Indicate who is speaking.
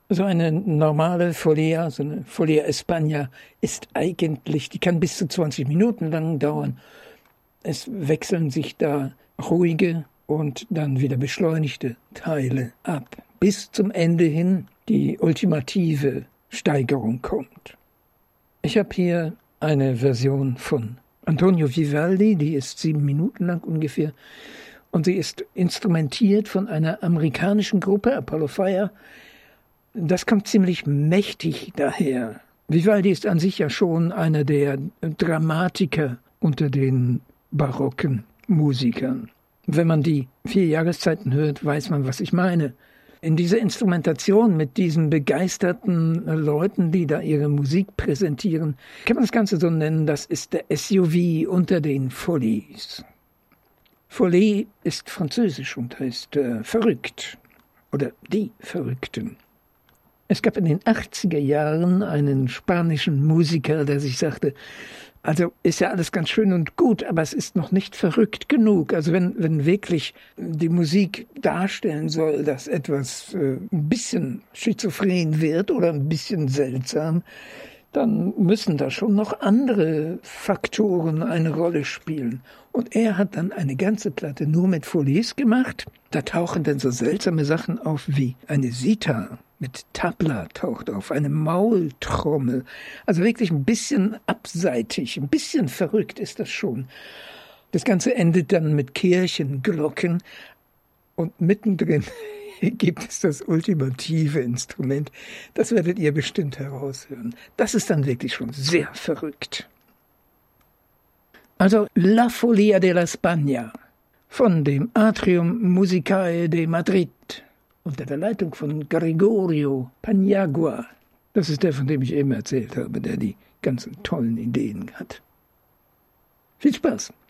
Speaker 1: So eine normale Folia, so eine Folia España ist eigentlich, die kann bis zu 20 Minuten lang dauern. Es wechseln sich da ruhige und dann wieder beschleunigte Teile ab, bis zum Ende hin die ultimative Steigerung kommt. Ich habe hier eine Version von Antonio Vivaldi, die ist 7 Minuten lang ungefähr, und sie ist instrumentiert von einer amerikanischen Gruppe, Apollo Fire. Das kommt ziemlich mächtig daher. Vivaldi ist an sich ja schon einer der Dramatiker unter den barocken Musikern. Wenn man die 4 Jahreszeiten hört, weiß man, was ich meine. In dieser Instrumentation mit diesen begeisterten Leuten, die da ihre Musik präsentieren, kann man das Ganze so nennen, das ist der SUV unter den Folies. Folie ist französisch und heißt verrückt oder die Verrückten. Es gab in den 80er Jahren einen spanischen Musiker, der sich sagte, also ist ja alles ganz schön und gut, aber es ist noch nicht verrückt genug. Also wenn wirklich die Musik darstellen soll, dass etwas ein bisschen schizophren wird oder ein bisschen seltsam, dann müssen da schon noch andere Faktoren eine Rolle spielen. Und er hat dann eine ganze Platte nur mit Folies gemacht. Da tauchen dann so seltsame Sachen auf wie eine Sitar mit Tabla taucht auf, eine Maultrommel. Also wirklich ein bisschen abseitig, ein bisschen verrückt ist das schon. Das Ganze endet dann mit Kirchenglocken und mittendrin gibt es das ultimative Instrument. Das werdet ihr bestimmt heraushören. Das ist dann wirklich schon sehr verrückt. Also La Folia de la España von dem Atrium Musicae de Madrid unter der Leitung von Gregorio Paniagua. Das ist der, von dem ich eben erzählt habe, der die ganzen tollen Ideen hat. Viel Spaß!